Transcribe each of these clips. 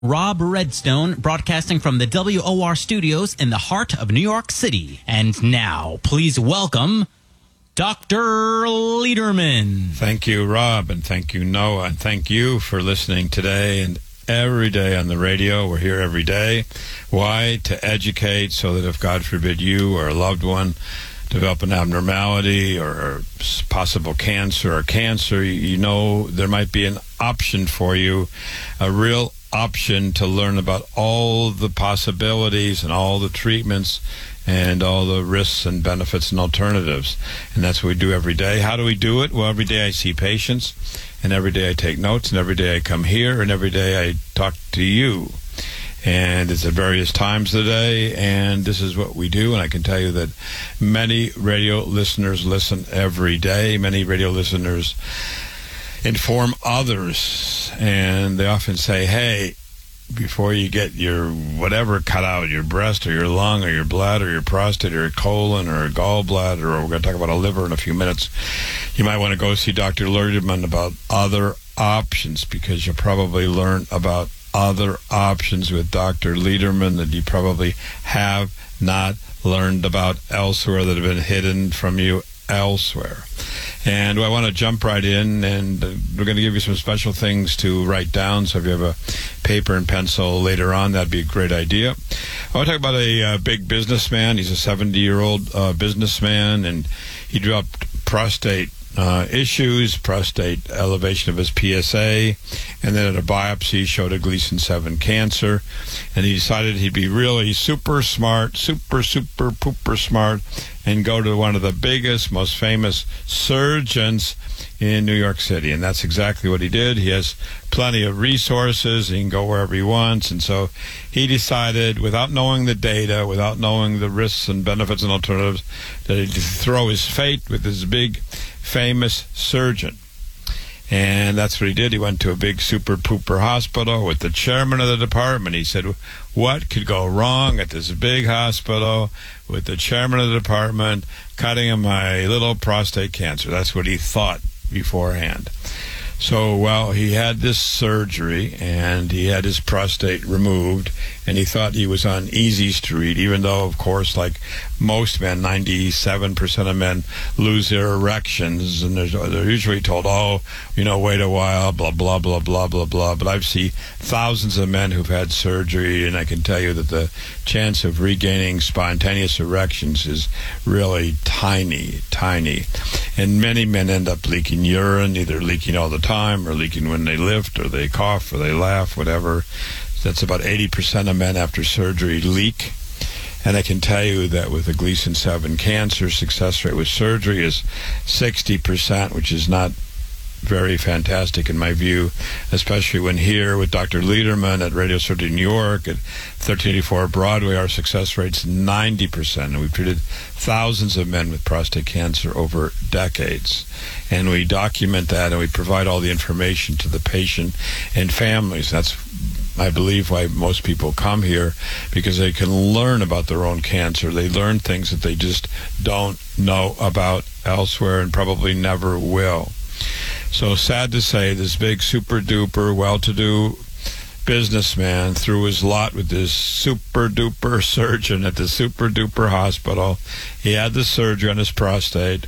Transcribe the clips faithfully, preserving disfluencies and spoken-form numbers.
Rob Redstone, broadcasting from the W O R studios in the heart of New York City. And now, please welcome Doctor Lederman. Thank you, Rob, and thank you, Noah, and thank you for listening today and every day on the radio. We're here every day. Why? To educate, so that if, God forbid, you or a loved one develop an abnormality or possible cancer or cancer, you know there might be an option for you, a real option to learn about all the possibilities and all the treatments and all the risks and benefits and alternatives. And that's what we do every day. How do we do it? Well, every day I see patients, and every day I take notes, and every day I come here, and every day I talk to you. And it's at various times of the day, and this is what we do. And I can tell you that many radio listeners listen every day. Many radio listeners inform others, and they often say, hey, before you get your whatever cut out, your breast or your lung or your bladder or your prostate or your colon or a gallbladder, or we're going to talk about a liver in a few minutes, you might want to go see Doctor Lederman about other options, because you'll probably learn about other options with Doctor Lederman that you probably have not learned about elsewhere, that have been hidden from you elsewhere. And I want to jump right in, and we're going to give you some special things to write down. So if you have a paper and pencil later on, that'd be a great idea. I want to talk about a uh, big businessman. He's a seventy-year-old uh, businessman, and he dropped prostate uh, issues, prostate elevation of his P S A, and then at a biopsy showed a Gleason seven cancer. And he decided he'd be really super smart, super, super, pooper smart, and go to one of the biggest, most famous surgeons in New York City. And that's exactly what he did. He has plenty of resources. He can go wherever he wants. And so he decided, without knowing the data, without knowing the risks and benefits and alternatives, that he'd throw his fate with this big, famous surgeon. And that's what he did. He went to a big super pooper hospital with the chairman of the department. He said, what could go wrong at this big hospital with the chairman of the department cutting him my little prostate cancer? That's what he thought beforehand. So, well, he had this surgery, and he had his prostate removed, and he thought he was on easy street, even though, of course, like most men, ninety-seven percent of men lose their erections, and they're usually told, oh, you know, wait a while, blah, blah, blah, blah, blah, blah. But I've seen thousands of men who've had surgery, and I can tell you that the chance of regaining spontaneous erections is really tiny, tiny. And many men end up leaking urine, either leaking all the time or leaking when they lift or they cough or they laugh, whatever. That's about eighty percent of men after surgery leak. And I can tell you that with a Gleason seven cancer, success rate with surgery is sixty percent, which is not very fantastic in my view, especially when here with Doctor Lederman at Radio Surgery New York at thirteen eighty-four Broadway, our success rate's ninety percent, and we've treated thousands of men with prostate cancer over decades. And we document that, and we provide all the information to the patient and families. That's, I believe, why most people come here, because they can learn about their own cancer. They learn things that they just don't know about elsewhere and probably never will. So sad to say, this big super-duper, well-to-do businessman threw his lot with this super-duper surgeon at the super-duper hospital. He had the surgery on his prostate.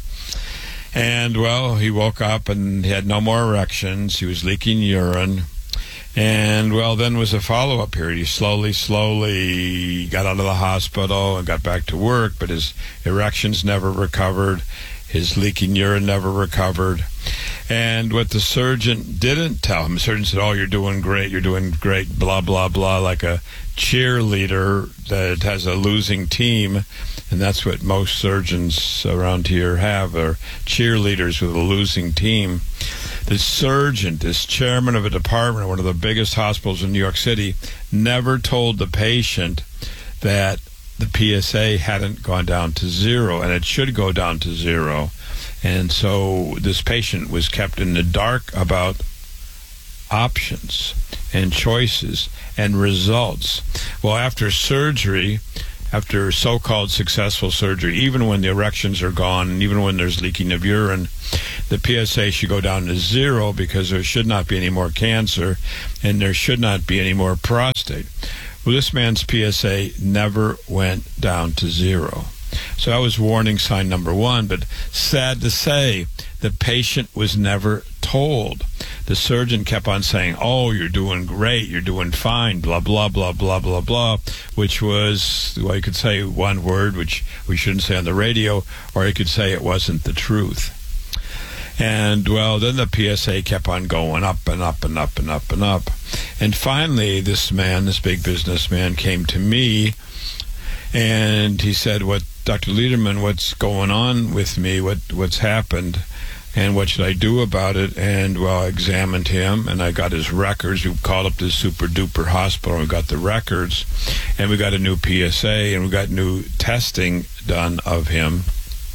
And, well, he woke up and he had no more erections. He was leaking urine. And, well, then was a follow-up period. He slowly, slowly got out of the hospital and got back to work, but his erections never recovered. His leaking urine never recovered. And what the surgeon didn't tell him, the surgeon said, oh, you're doing great, you're doing great, blah, blah, blah, like a cheerleader that has a losing team. And that's what most surgeons around here have, are cheerleaders with a losing team. The surgeon, this chairman of a department at one of the biggest hospitals in New York City, never told the patient that the P S A hadn't gone down to zero, and it should go down to zero. And so this patient was kept in the dark about options and choices and results. Well, after surgery, after so-called successful surgery, even when the erections are gone and even when there's leaking of urine, the P S A should go down to zero because there should not be any more cancer and there should not be any more prostate. Well, this man's P S A never went down to zero. So that was warning sign number one, but sad to say, the patient was never told. The surgeon kept on saying, oh, you're doing great, you're doing fine, blah, blah, blah, blah, blah, blah, which was, well, you could say one word, which we shouldn't say on the radio, or you could say it wasn't the truth. And, well, then the P S A kept on going up and up and up and up and up. And finally, this man, this big businessman, came to me, and he said, "What, Doctor Lederman, what's going on with me? What what's happened? And what should I do about it?" And, well, I examined him, and I got his records. We called up this super-duper hospital, and we got the records, and we got a new P S A, and we got new testing done of him,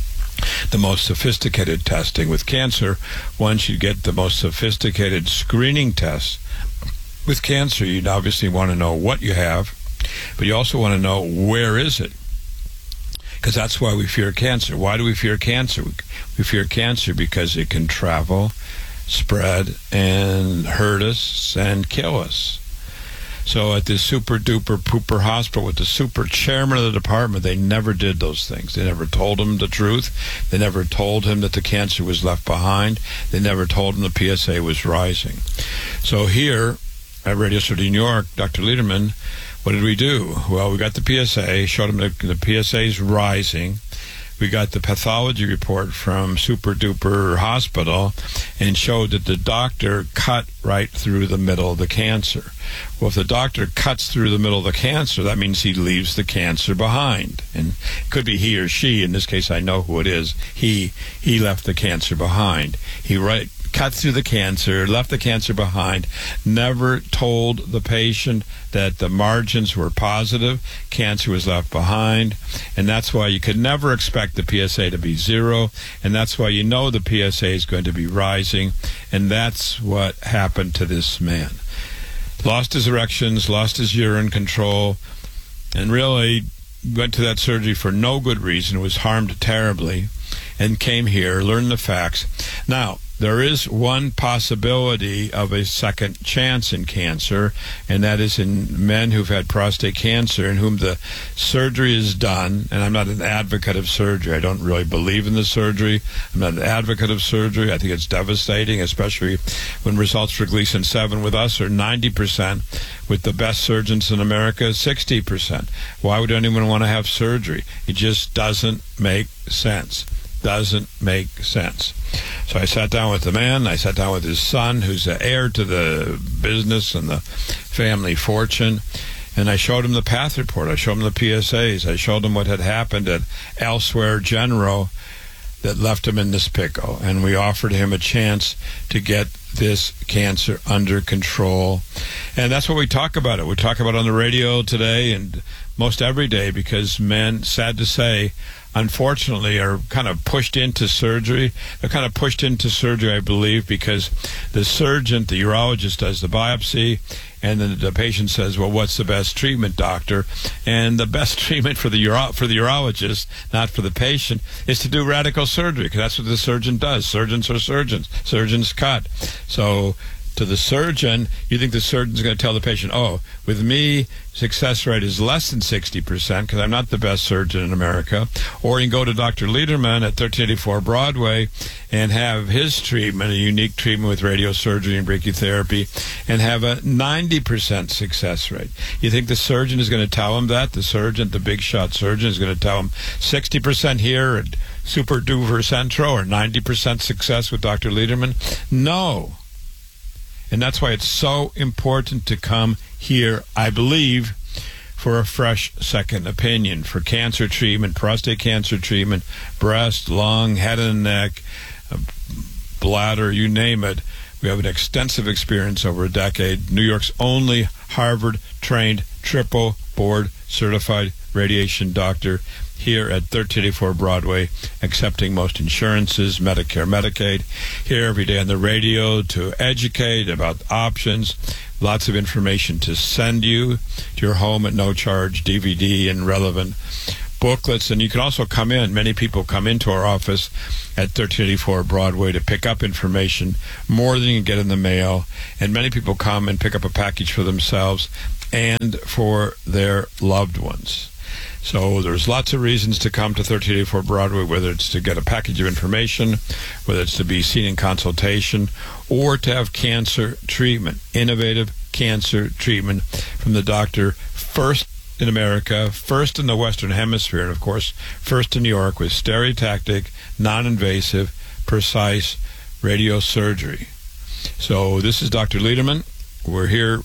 the most sophisticated testing. With cancer, once you get the most sophisticated screening test, with cancer, you'd obviously want to know what you have, but you also want to know where is it. Because that's why we fear cancer. Why do we fear cancer? We fear cancer because it can travel, spread, and hurt us and kill us. So at this super-duper pooper hospital with the super chairman of the department, they never did those things. They never told him the truth. They never told him that the cancer was left behind. They never told him the P S A was rising. So here at Radio City, New York, Doctor Lederman, what did we do? Well, we got the P S A, showed him the, the P S A is rising. We got the pathology report from Super Duper Hospital and showed that the doctor cut right through the middle of the cancer. Well, if the doctor cuts through the middle of the cancer, that means he leaves the cancer behind. And it could be he or she. In this case, I know who it is. He he left the cancer behind. He right cut through the cancer, left the cancer behind, never told the patient that the margins were positive, cancer was left behind, and that's why you could never expect the P S A to be zero, and that's why you know the P S A is going to be rising, and that's what happened to this man. Lost his erections, lost his urine control, and really went to that surgery for no good reason, was harmed terribly, and came here, learned the facts. Now, there is one possibility of a second chance in cancer, and that is in men who've had prostate cancer in whom the surgery is done. And I'm not an advocate of surgery. I don't really believe in the surgery. I'm not an advocate of surgery. I think it's devastating, especially when results for Gleason seven with us are ninety percent, with the best surgeons in America, sixty percent. Why would anyone want to have surgery? It just doesn't make sense. Doesn't make sense. So I sat down with the man. I sat down with his son, who's the heir to the business and the family fortune, and I showed him the path report. I showed him the P S As. I showed him what had happened at Elsewhere General that left him in this pickle, and we offered him a chance to get this cancer under control. And that's what we talk about it. We talk about it on the radio today and most every day, because men, sad to say, unfortunately, are kind of pushed into surgery. They're kind of pushed into surgery, I believe, because the surgeon, the urologist, does the biopsy, and then the patient says, well, what's the best treatment, doctor? And the best treatment for the uro- for the urologist, not for the patient, is to do radical surgery, because that's what the surgeon does. Surgeons are surgeons. Surgeons cut. So to the surgeon, you think the surgeon's going to tell the patient, oh, with me, success rate is less than sixty percent because I'm not the best surgeon in America. Or you can go to Doctor Lederman at thirteen eighty-four Broadway and have his treatment, a unique treatment with radiosurgery and brachytherapy, and have a ninety percent success rate. You think the surgeon is going to tell him that? The surgeon, the big shot surgeon, is going to tell him sixty percent here at Super Duper Centro or ninety percent success with Doctor Lederman? No. And that's why it's so important to come here, I believe, for a fresh second opinion for cancer treatment, prostate cancer treatment, breast, lung, head and neck, bladder, you name it. We have an extensive experience over a decade. New York's only Harvard-trained, triple-board certified radiation doctor here at thirteen eighty-four Broadway, accepting most insurances, Medicare, Medicaid, here every day on the radio to educate about options. lots of information to send you to your home at no charge, D V D and relevant booklets. And you can also come in. Many people come into our office at thirteen eighty-four Broadway to pick up information, more than you can get in the mail. And many people come and pick up a package for themselves and for their loved ones. So there's lots of reasons to come to thirteen eighty-four Broadway, whether it's to get a package of information, whether it's to be seen in consultation, or to have cancer treatment, innovative cancer treatment from the doctor, first in America, first in the Western Hemisphere, and of course, first in New York with stereotactic, non-invasive, precise radiosurgery. So this is Doctor Lederman. We're here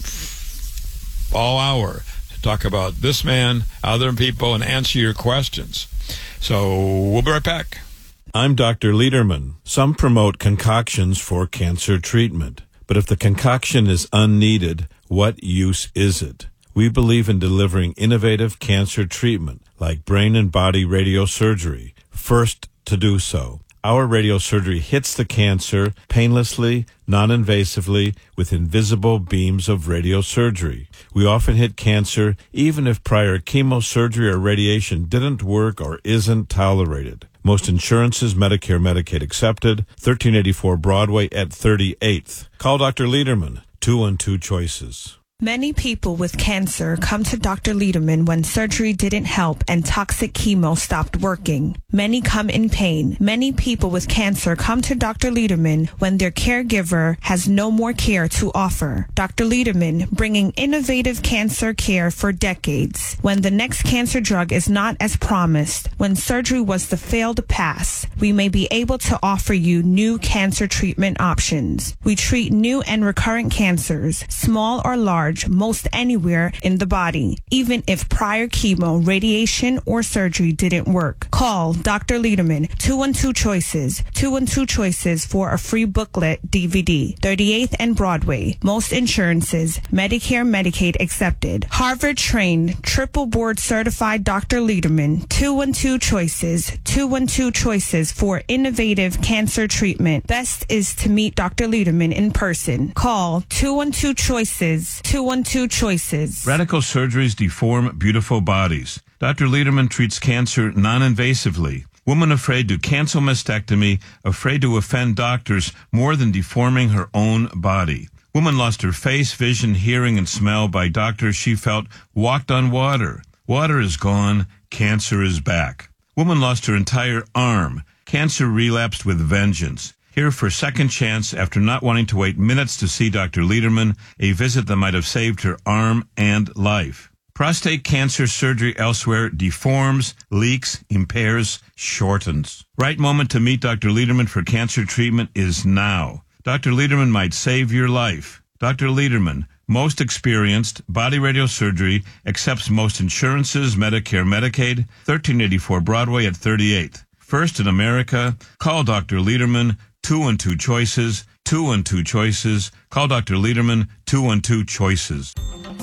all hour to talk about this man, other people, and answer your questions. So we'll be right back. I'm Doctor Lederman. Some promote concoctions for cancer treatment, but if the concoction is unneeded, what use is it? We believe in delivering innovative cancer treatment like brain and body radiosurgery, first to do so. Our radiosurgery hits the cancer painlessly, non-invasively, with invisible beams of radiosurgery. We often hit cancer even if prior chemosurgery or radiation didn't work or isn't tolerated. Most insurances, Medicare, Medicaid accepted. thirteen eighty-four Broadway at thirty-eighth. Call Doctor Lederman, two one two choices. Many people with cancer come to Doctor Lederman when surgery didn't help and toxic chemo stopped working. Many come in pain. Many people with cancer come to Doctor Lederman when their caregiver has no more care to offer. Doctor Lederman, bringing innovative cancer care for decades. When the next cancer drug is not as promised, when surgery was the failed pass, we may be able to offer you new cancer treatment options. We treat new and recurrent cancers, small or large, most anywhere in the body, even if prior chemo, radiation, or surgery didn't work. Call Doctor Lederman, two one two choices, two one two choices for a free booklet D V D, thirty-eighth and Broadway. Most insurances, Medicare, Medicaid accepted. Harvard-trained, triple board certified Doctor Lederman, two one two choices, two one two choices for innovative cancer treatment. Best is to meet Doctor Lederman in person. Call two one two choices, two one two choices. Radical surgeries deform beautiful bodies. Doctor Lederman treats cancer non-invasively. Woman afraid to cancel mastectomy, afraid to offend doctors more than deforming her own body. Woman lost her face, vision, hearing, and smell by doctors she felt walked on water. Water is gone, cancer is back. Woman lost her entire arm. Cancer relapsed with vengeance. Here for a second chance after not wanting to wait minutes to see Doctor Lederman, a visit that might have saved her arm and life. Prostate cancer surgery elsewhere deforms, leaks, impairs, shortens. Right moment to meet Doctor Lederman for cancer treatment is now. Doctor Lederman might save your life. Doctor Lederman, most experienced, body radiosurgery, accepts most insurances, Medicare, Medicaid, thirteen eighty-four Broadway at thirty-eighth. First in America, call Doctor Lederman, two one two choices, two one two choices. Call Doctor Lederman, two one two choices.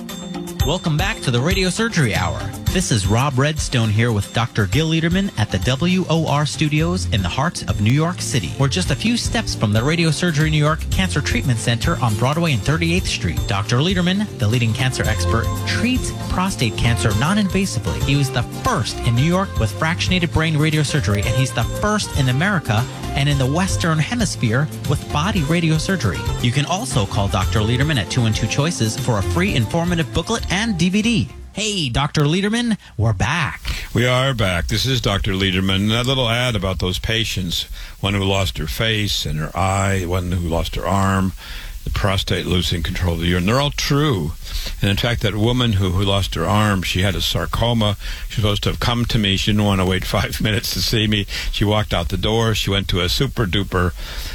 Welcome back to the Radio Surgery Hour. This is Rob Redstone here with Doctor Gil Lederman at the W O R Studios in the heart of New York City. We're just a few steps from the Radio Surgery New York Cancer Treatment Center on Broadway and thirty-eighth Street. Doctor Lederman, the leading cancer expert, treats prostate cancer non-invasively. He was the first in New York with fractionated brain radiosurgery, and he's the first in America and in the Western Hemisphere with body radiosurgery. You can also call Doctor Lederman at two one two choices for a free informative booklet and D V D. Hey, Doctor Lederman, we're back. We are back. This is Doctor Lederman. That little ad about those patients, one who lost her face and her eye, one who lost her arm, the prostate losing control of the urine, they're all true. And in fact, that woman who, who lost her arm, she had a sarcoma. She was supposed to have come to me. She didn't want to wait five minutes to see me. She walked out the door. She went to a super-duper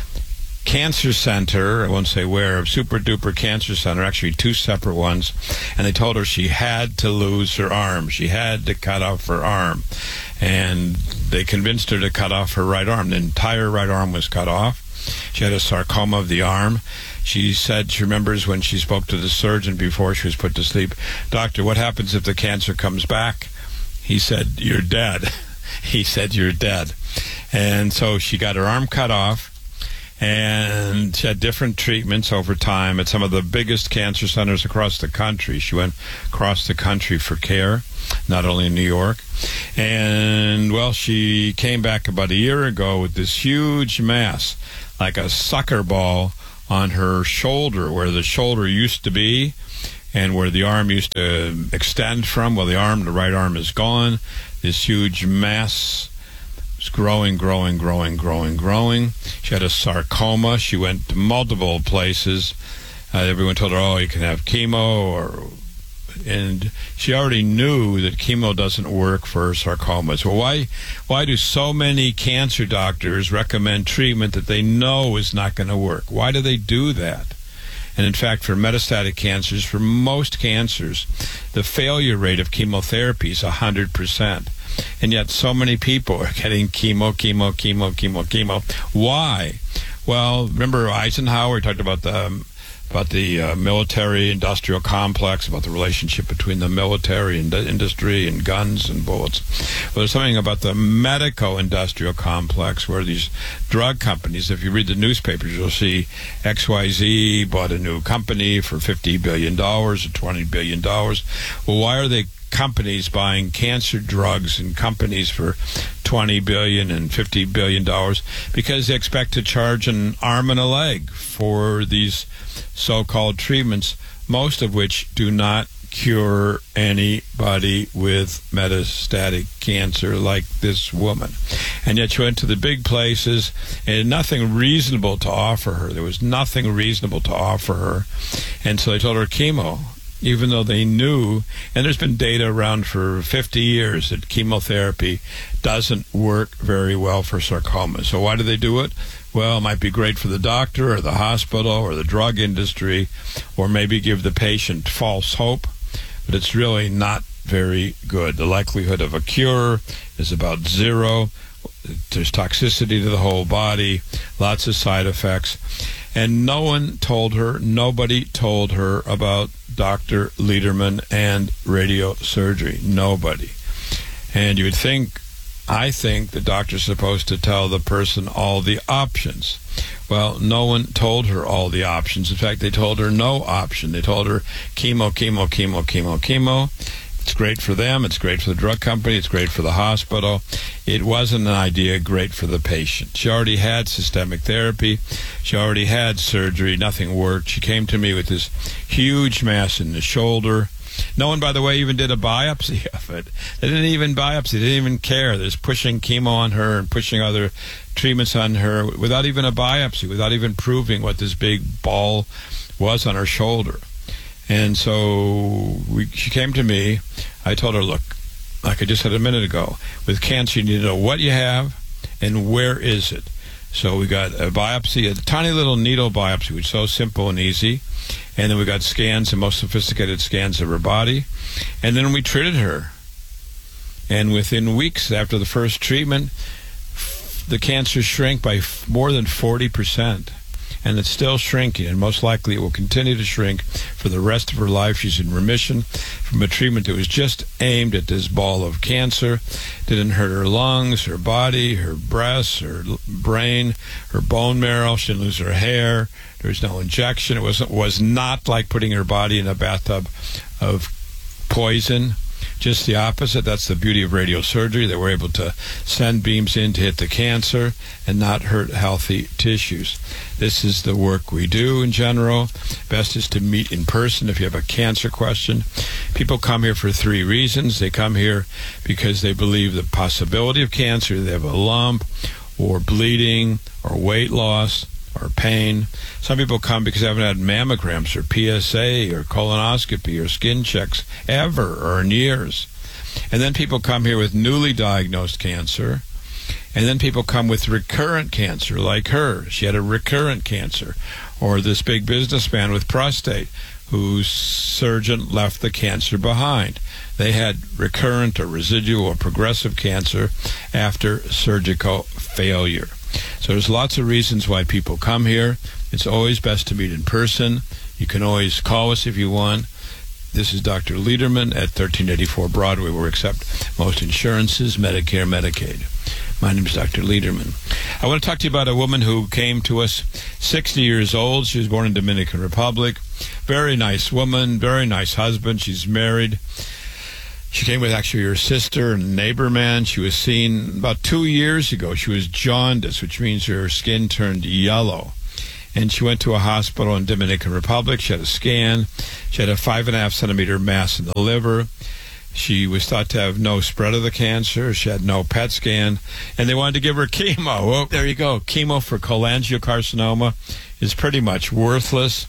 cancer center, I won't say where, a super-duper cancer center, actually two separate ones, and they told her she had to lose her arm. She had to cut off her arm. And they convinced her to cut off her right arm. The entire right arm was cut off. She had a sarcoma of the arm. She said she remembers when she spoke to the surgeon before she was put to sleep, "Doctor, what happens if the cancer comes back?" He said, "You're dead." He said, "You're dead." And so she got her arm cut off. And she had different treatments over time at some of the biggest cancer centers across the country. She went across the country for care, not only in New York. And, well, she came back about a year ago with this huge mass, like a soccer ball, on her shoulder, where the shoulder used to be and where the arm used to extend from. Well, the arm, the right arm is gone. This huge mass was growing, growing, growing, growing, growing. She had a sarcoma. She went to multiple places. Uh, everyone told her, oh, you can have chemo, or... and she already knew that chemo doesn't work for sarcomas. Well, why why do so many cancer doctors recommend treatment that they know is not going to work? Why do they do that? And in fact, for metastatic cancers, for most cancers, the failure rate of chemotherapy is one hundred percent. And yet so many people are getting chemo, chemo, chemo, chemo, chemo. Why? Well, remember Eisenhower talked about the... Um, about the uh, military-industrial complex, about the relationship between the military and industry and guns and bullets. Well, there's something about the medico-industrial complex where these drug companies, if you read the newspapers, you'll see X Y Z bought a new company for fifty billion dollars or twenty billion dollars. Well, why are they companies buying cancer drugs and companies for twenty billion dollars and fifty billion dollars? Because they expect to charge an arm and a leg for these so-called treatments, most of which do not cure anybody with metastatic cancer like this woman. And yet she went to the big places and had nothing reasonable to offer her. There was nothing reasonable to offer her. And so they told her chemo, even though they knew, and there's been data around for fifty years that chemotherapy doesn't work very well for sarcoma. So why do they do it? Well, it might be great for the doctor or the hospital or the drug industry, or maybe give the patient false hope, but it's really not very good. The likelihood of a cure is about zero. There's toxicity to the whole body, lots of side effects. And no one told her, nobody told her about Doctor Lederman and radiosurgery. Nobody. And you would think, I think the doctor's supposed to tell the person all the options. Well, no one told her all the options. In fact, they told her no option. They told her chemo, chemo, chemo, chemo, chemo. It's great for them. It's great for the drug company. It's great for the hospital. It wasn't an idea great for the patient. She already had systemic therapy. She already had surgery. Nothing worked. She came to me with this huge mass in the shoulder. No one, by the way, even did a biopsy of it. They didn't even biopsy. They didn't even care. They're just pushing chemo on her and pushing other treatments on her without even a biopsy, without even proving what this big ball was on her shoulder. And so we, she came to me. I told her, look, like I just said a minute ago, with cancer you need to know what you have and where is it. So we got a biopsy, a tiny little needle biopsy, which is so simple and easy. And then we got scans, the most sophisticated scans of her body. And then we treated her. And within weeks after the first treatment, the cancer shrank by more than forty percent. And it's still shrinking, and most likely it will continue to shrink for the rest of her life. She's in remission from a treatment that was just aimed at this ball of cancer. Didn't hurt her lungs, her body, her breasts, her brain, her bone marrow. She didn't lose her hair. There was no injection. It was, was not like putting her body in a bathtub of poison. Just the opposite. That's the beauty of radiosurgery. They were able to send beams in to hit the cancer and not hurt healthy tissues. This is the work we do in general. Best is to meet in person if you have a cancer question. People come here for three reasons. They come here because they believe the possibility of cancer. They have a lump or bleeding or weight loss or pain. Some people come because they haven't had mammograms or P S A or colonoscopy or skin checks ever or in years. And then people come here with newly diagnosed cancer. And then people come with recurrent cancer like her. She had a recurrent cancer. Or this big businessman with prostate whose surgeon left the cancer behind. They had recurrent or residual or progressive cancer after surgical failure. So there's lots of reasons why people come here. It's always best to meet in person. You can always call us if you want. This is Doctor Lederman at thirteen eighty-four Broadway, where we accept most insurances, Medicare, Medicaid. My name is Doctor Lederman. I want to talk to you about a woman who came to us sixty years old. She was born in Dominican Republic. Very nice woman, very nice husband. She's married. She came with actually her sister and a neighbor man. She was seen about two years ago. She was jaundice, which means her skin turned yellow. And she went to a hospital in Dominican Republic. She had a scan. She had a five and a half centimeter mass in the liver. She was thought to have no spread of the cancer. She had no P E T scan. And they wanted to give her chemo. Well, there you go. Chemo for cholangiocarcinoma is pretty much worthless.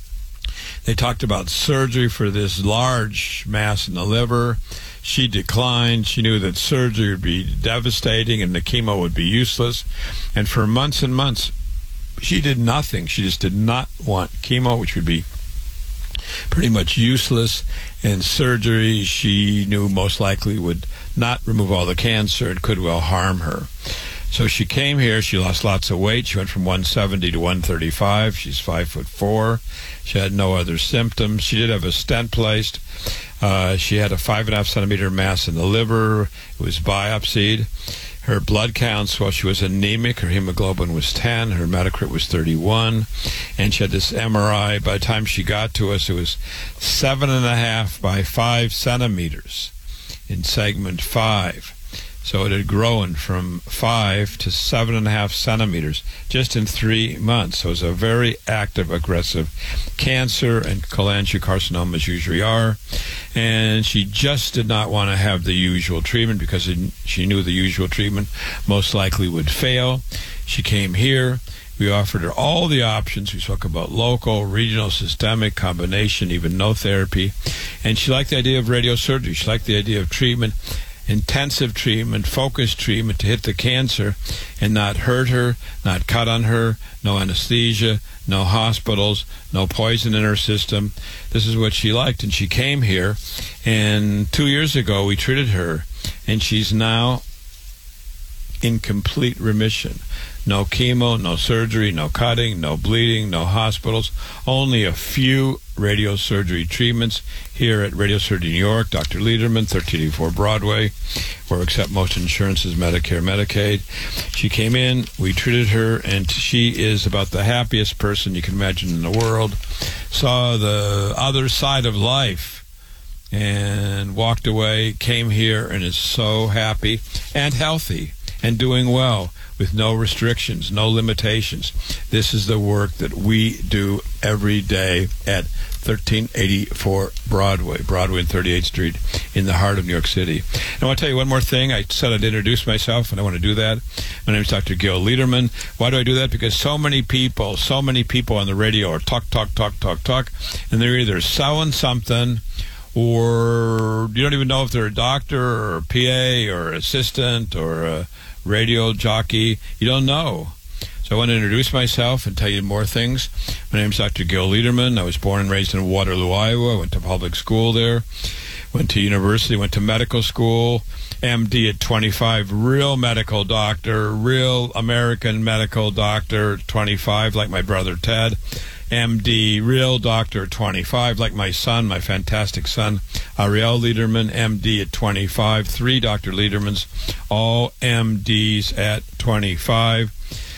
They talked about surgery for this large mass in the liver. She declined. She knew that surgery would be devastating and the chemo would be useless. And for months and months, she did nothing. She just did not want chemo, which would be pretty much useless. And surgery, she knew most likely would not remove all the cancer and could well harm her. So she came here. She lost lots of weight. She went from one seventy to one thirty-five. She's five foot four. She had no other symptoms. She did have a stent placed. Uh, she had a five and a half centimeter mass in the liver. It was biopsied. Her blood counts, well, she was anemic. Her hemoglobin was ten. Her hematocrit was thirty-one. And she had this M R I. By the time she got to us, it was seven and a half by five centimeters in segment five. So it had grown from five to seven and a half centimeters just in three months. So it was a very active, aggressive cancer, and cholangiocarcinomas usually are. And she just did not want to have the usual treatment because it, she knew the usual treatment most likely would fail. She came here. We offered her all the options. We spoke about local, regional, systemic, combination, even no therapy. And she liked the idea of radiosurgery. She liked the idea of treatment. Intensive treatment, focused treatment to hit the cancer and not hurt her, not cut on her, no anesthesia, no hospitals, no poison in her system. This is what she liked, and she came here, and two years ago we treated her, and she's now in complete remission. No chemo, no surgery, no cutting, no bleeding, no hospitals, only a few radiosurgery treatments here at Radiosurgery New York, Doctor Lederman, thirteen eighty-four Broadway, where we accept most insurances, Medicare, Medicaid. She came in, we treated her, and she is about the happiest person you can imagine in the world. Saw the other side of life and walked away, came here, and is so happy and healthy and doing well with no restrictions, no limitations. This is the work that we do every day at thirteen eighty-four Broadway, Broadway and thirty-eighth Street in the heart of New York City. And I want to tell you one more thing. I said I'd introduce myself, and I want to do that. My name is Doctor Gil Lederman. Why do I do that? Because so many people, so many people on the radio are talk, talk, talk, talk, talk, and they're either selling something, or you don't even know if they're a doctor or a P A or assistant or a radio jockey. You don't know. So I want to introduce myself and tell you more things. My name is Doctor Gil Lederman. I was born and raised in Waterloo, Iowa. I went to public school there. Went to university, went to medical school. M D at twenty-five, real medical doctor, real American medical doctor, twenty-five, like my brother Ted. M D, real doctor, twenty-five, like my son, my fantastic son, Ariel Lederman, M D at twenty-five. Three Doctor Ledermans, all M Ds at twenty-five.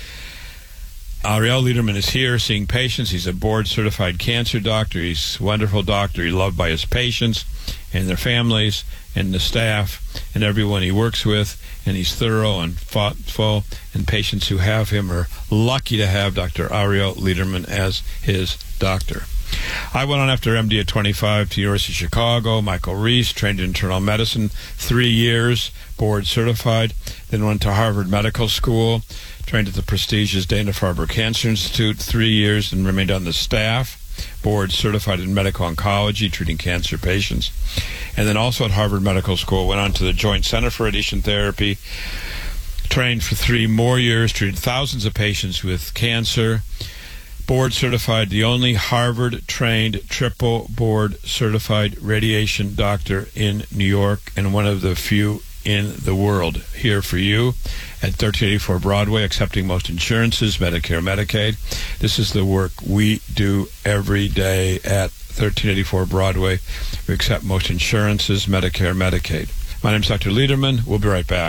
Ariel Lederman is here seeing patients. He's a board-certified cancer doctor. He's a wonderful doctor. He's loved by his patients and their families and the staff and everyone he works with. And he's thorough and thoughtful, and patients who have him are lucky to have Doctor Ariel Lederman as his doctor. I went on after M D at twenty-five to University of Chicago, Michael Reese, trained in internal medicine, three years, board certified, then went to Harvard Medical School, trained at the prestigious Dana-Farber Cancer Institute, three years, and remained on the staff, board certified in medical oncology, treating cancer patients. And then also at Harvard Medical School, went on to the Joint Center for Radiation Therapy, trained for three more years, treated thousands of patients with cancer, board certified, the only Harvard-trained triple board certified radiation doctor in New York, and one of the few in the world. Here for you at thirteen eighty-four Broadway, accepting most insurances, Medicare, Medicaid. This is the work we do every day at thirteen eighty-four Broadway. We accept most insurances, Medicare, Medicaid. My name is Doctor Lederman. We'll be right back.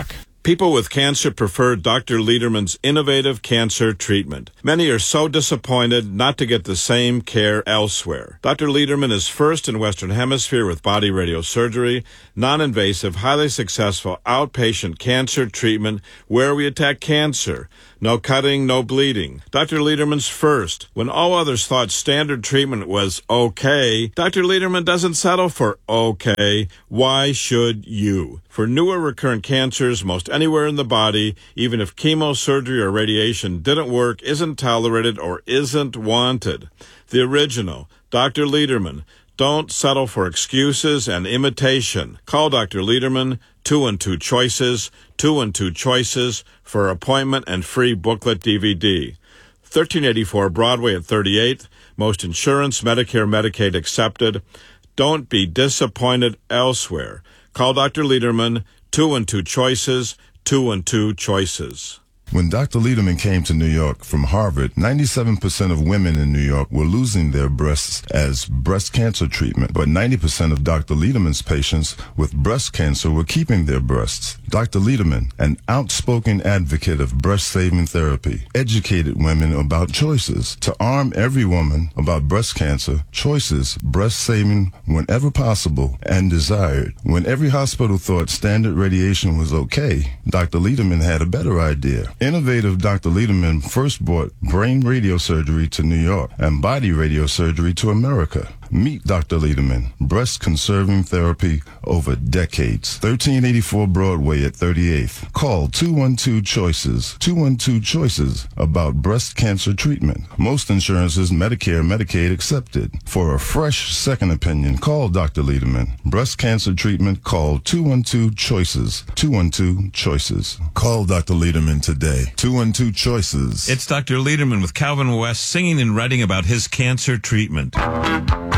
People with cancer prefer Doctor Lederman's innovative cancer treatment. Many are so disappointed not to get the same care elsewhere. Doctor Lederman is first in Western Hemisphere with body radiosurgery, non-invasive, highly successful outpatient cancer treatment where we attack cancer. No cutting, no bleeding. Doctor Lederman's first. When all others thought standard treatment was okay, Doctor Lederman doesn't settle for okay. Why should you? For newer recurrent cancers, most anywhere in the body, even if chemosurgery or radiation didn't work, isn't tolerated, or isn't wanted. The original, Doctor Lederman. Don't settle for excuses and imitation. Call Doctor Lederman, two and two choices, two and two choices, for appointment and free booklet D V D. thirteen eighty-four Broadway at thirty-eighth, most insurance, Medicare, Medicaid accepted. Don't be disappointed elsewhere. Call Doctor Lederman, two and two choices, two and two choices. When Doctor Lederman came to New York from Harvard, ninety-seven percent of women in New York were losing their breasts as breast cancer treatment, but ninety percent of Doctor Lederman's patients with breast cancer were keeping their breasts. Doctor Lederman, an outspoken advocate of breast-saving therapy, educated women about choices. To arm every woman about breast cancer, choices, breast-saving whenever possible and desired. When every hospital thought standard radiation was okay, Doctor Lederman had a better idea. Innovative Doctor Lederman first brought brain radiosurgery to New York and body radiosurgery to America. Meet Doctor Lederman, breast-conserving therapy over decades. thirteen eighty-four Broadway at thirty-eighth. Call two one two choices, two one two choices about breast cancer treatment. Most insurances, Medicare, Medicaid accepted. For a fresh second opinion, call Doctor Lederman. Breast cancer treatment, call two one two choices, two one two choices. Call Doctor Lederman today. two one two choices. It's Doctor Lederman with Calvin West singing and writing about his cancer treatment.